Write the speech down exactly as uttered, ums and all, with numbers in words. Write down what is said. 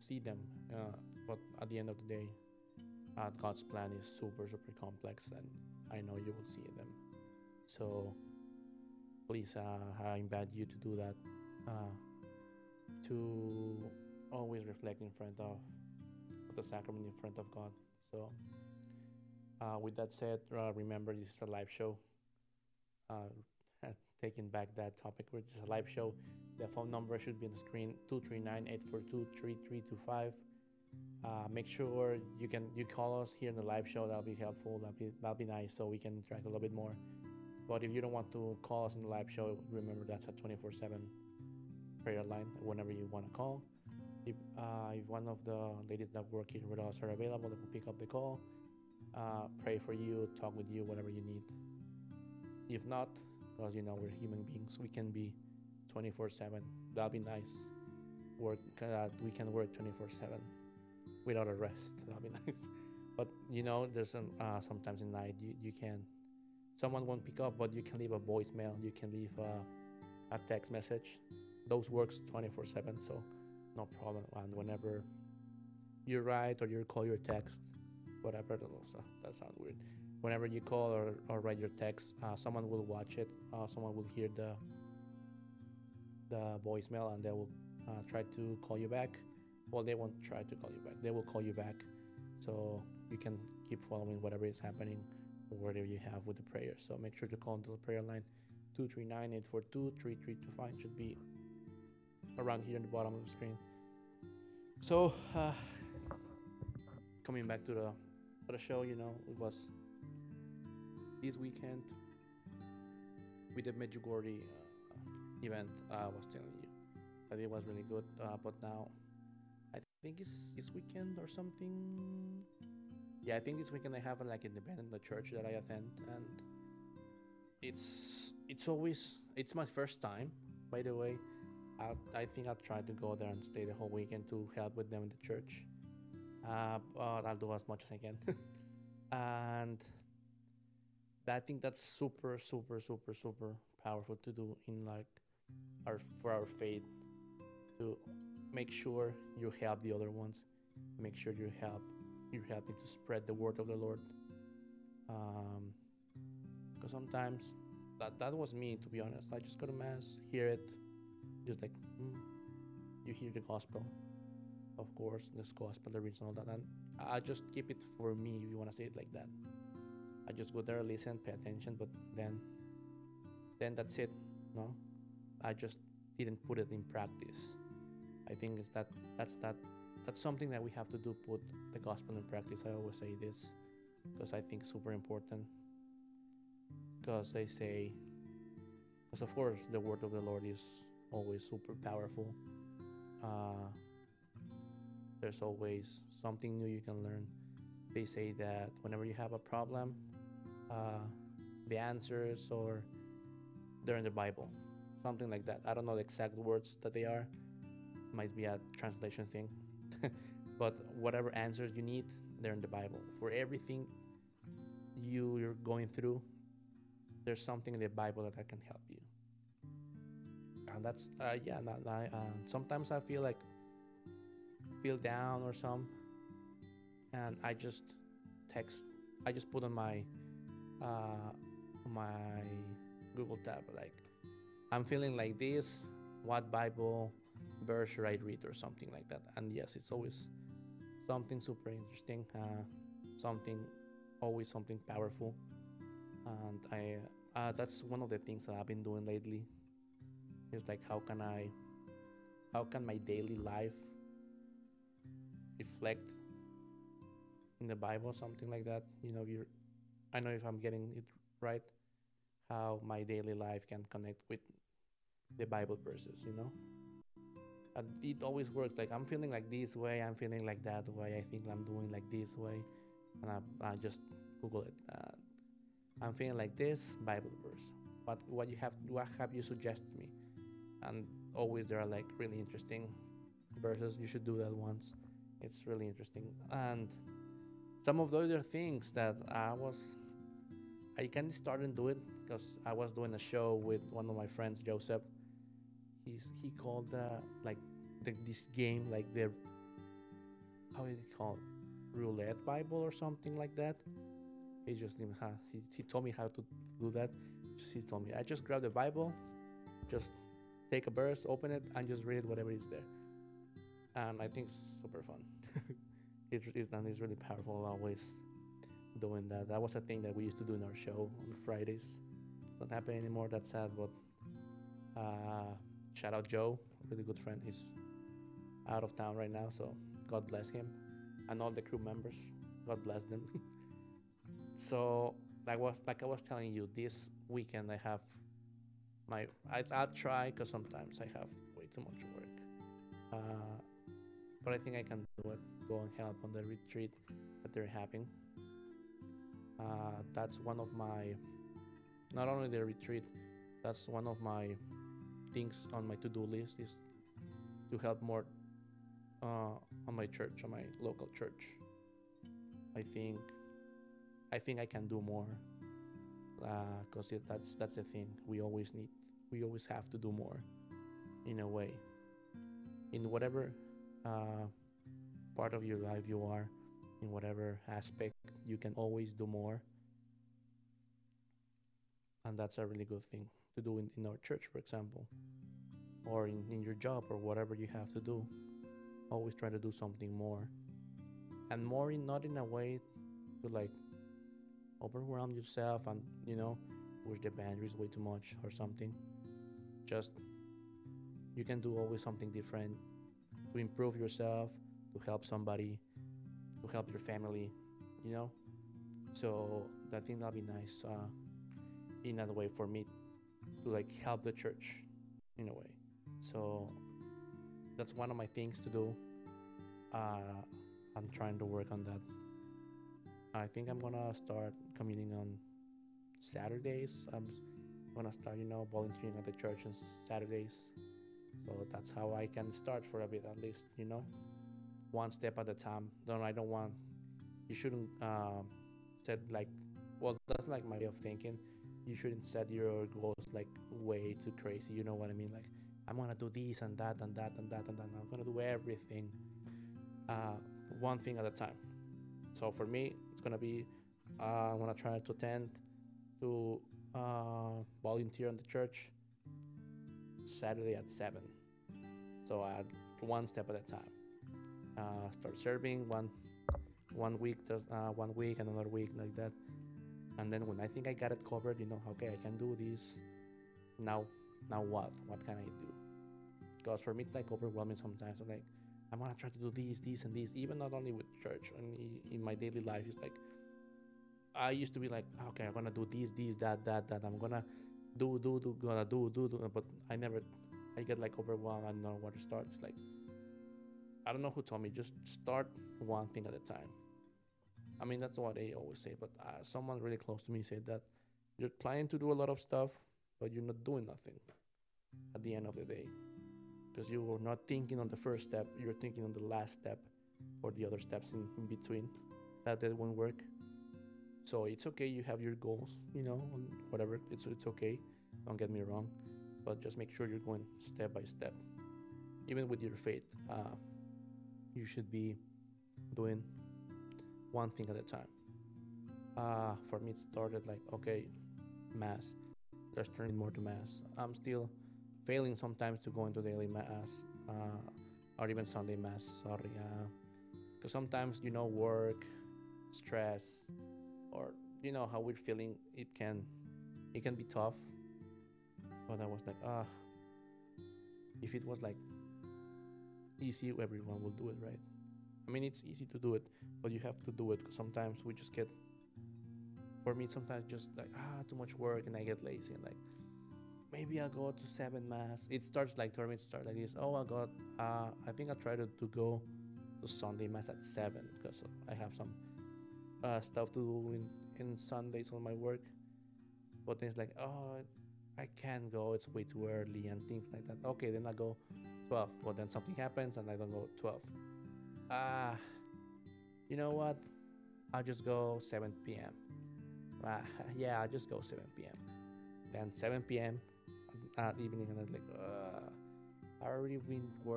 see them. Uh, but at the end of the day, uh, God's plan is super, super complex, and I know you will see them. So please, uh, I invite you to do that, uh, to always reflect in front of, of the sacrament, in front of God. So, uh, with that said, uh, remember this is a live show. Uh, Taking back that topic, where this is a live show. The phone number should be on the screen: two three nine, eight four two, three three two five. Uh, make sure you can you call us here in the live show. That'll be helpful. That'll be that'll be nice, so we can interact a little bit more. But if you don't want to call us in the live show, remember that's a twenty-four seven prayer line whenever you want to call. If, uh, if one of the ladies that work here with us are available, they will pick up the call, uh, pray for you, talk with you, whatever you need. If not, because you know we're human beings, we can be twenty-four seven. That'll be nice. Work. Uh, we can work twenty-four seven without a rest. That'll be nice. But you know, there's some uh, sometimes in night you, you can someone won't pick up, but you can leave a voicemail. You can leave a, a text message. Those works twenty-four seven, so no problem. And whenever you write or you call your text, whatever, that sounds weird. Whenever you call or, or write your text, uh, someone will watch it. Uh, someone will hear the the voicemail, and they will uh, try to call you back. Well, they won't try to call you back. They will call you back, so you can keep following whatever is happening, whatever you have with the prayer. So make sure to call into the prayer line: two three nine, eight four two, three three two five. Should be around here in the bottom of the screen. So uh, coming back to the to the show, you know, it was this weekend with the Medjugorje uh, event. I was telling you that it was really good, uh, but now I think it's this weekend or something. Yeah, I think this weekend I have a, like independent the church that I attend, and it's it's always it's my first time, by the way. I I think I'll try to go there and stay the whole weekend to help with them in the church. Uh, but I'll do as much as I can, and I think that's super, super, super, super powerful to do in like our for our faith, to make sure you help the other ones, make sure you help you're helping to spread the word of the Lord. Um, because sometimes that that was me, to be honest. I just go to mass, hear it, just like mm, you hear the gospel, of course, this gospel, the reason all that, and I just keep it for me, if you want to say it like that. I just go there, listen, pay attention, but then then that's it. No, I just didn't put it in practice. I think it's that that's that that's something that we have to do. Put the gospel in practice. I always say this because I think it's super important. Because they say, because of course the word of the Lord is always super powerful. Uh, there's always something new you can learn. They say that whenever you have a problem, uh, the answers or they're in the Bible, something like that. I don't know the exact words that they are. Might be a translation thing, but whatever answers you need, they're in the Bible. For everything you you're going through, there's something in the Bible that, that can help you. And that's uh, yeah. Not, uh, sometimes I feel like feel down or some, and I just text. I just put on my uh, my Google tab like I'm feeling like this. What Bible verse should I read or something like that? And yes, it's always something super interesting. Uh, something always something powerful. And I uh, that's one of the things that I've been doing lately. Is like how can I how can my daily life reflect in the Bible, something like that. You know, you're I know if I'm getting it right, how my daily life can connect with the Bible verses, you know? And it always works. Like I'm feeling like this way, I'm feeling like that way, I think I'm doing like this way. And I, I just Google it. Uh, I'm feeling like this Bible verse. What what you have what have you suggested me? And always there are like really interesting verses. You should do that once. It's really interesting. And some of the other things that I was I kind of started to do it because I was doing a show with one of my friends, Joseph. He's he called uh, like the, this game like the how is it called, roulette Bible or something like that. He just knew how, he, he told me how to do that. He told me I just grab the Bible, just take a verse, open it, and just read it whatever is there. And I think it's super fun. it is and it's really powerful always doing that. That was a thing that we used to do in our show on Fridays. Don't happen anymore. That's sad, but uh, shout out Joe, a really good friend. He's out of town right now, so God bless him and all the crew members. God bless them. So like was like I was telling you, this weekend I have my I I'll try because sometimes I have way too much work. Uh, but I think I can do it. Go and help on the retreat that they're having. Uh, that's one of my not only the retreat. That's one of my things on my to-do list is to help more uh, on my church, on my local church. I think I think I can do more because uh, that's that's the thing. We always need, we always have to do more in a way. In whatever uh, part of your life you are, in whatever aspect, you can always do more, and that's a really good thing to do in, in our church, for example, or in, in your job or whatever you have to do. Always try to do something more, and more in not in a way to like overwhelm yourself and you know push the boundaries way too much or something. Just you can do always something different to improve yourself, to help somebody, to help your family, you know. So I think that'll be nice uh, in that way for me to like help the church in a way. So that's one of my things to do. Uh, I'm trying to work on that. I think I'm gonna start commuting on Saturdays. I'm gonna start, you know, volunteering at the church on Saturdays. So that's how I can start for a bit at least, you know, one step at a time. Don't I don't want you shouldn't um, set like well that's like my way of thinking. You shouldn't set your goals like way too crazy. You know what I mean? Like I'm gonna do this and that and that and that and that. I'm gonna do everything, uh, one thing at a time. So for me, it's gonna be uh, I'm gonna try to attend to uh, volunteer in the church Saturday at seven. So I one step at a time. Uh, start serving one one week, uh, one week, another week like that. And then when I think I got it covered, you know, okay, I can do this. Now, now what? What can I do? Because for me, it's like overwhelming sometimes. I'm like, I'm gonna try to do this, this, and this. Even not only with church, and in my daily life, it's like I used to be like, okay, I'm gonna do this, this, that, that, that. I'm gonna do, do, do, gonna do, do, do. But I never, I get like overwhelmed. I don't know where to start. It's like I don't know who told me, just start one thing at a time. I mean, that's what they always say, but uh, someone really close to me said that you're planning to do a lot of stuff, but you're not doing nothing at the end of the day because you were not thinking on the first step, you're thinking on the last step or the other steps in, in between. That that won't work. So it's okay, you have your goals, you know, whatever, it's, it's okay, don't get me wrong, but just make sure you're going step by step. Even with your faith, uh, you should be doing one thing at a time. Uh, for me, it started like, okay, mass. Let's turn it more to mass. I'm still failing sometimes to go into daily mass uh, or even Sunday mass. Sorry, because uh, sometimes you know work, stress, or you know how we're feeling. It can it can be tough. But I was like, ah, uh, if it was like easy, everyone will do it, right? I mean, it's easy to do it, but you have to do it because sometimes we just get, for me, sometimes just like, ah, too much work and I get lazy and like, maybe I'll go to seven mass. It starts like, for me, it starts like this. Oh, I got, uh, I think I'll try to, to go to Sunday mass at seven because I have some uh, stuff to do in, in Sundays on my work. But then it's like, oh, I can't go. It's way too early and things like that. Okay, then I go twelve. But then something happens and I don't go twelve. Ah, uh, you know what? I'll just go seven p.m. Uh, yeah, I'll just go seven p.m. Then seven p.m. at evening, and I'm like, uh, I already been working.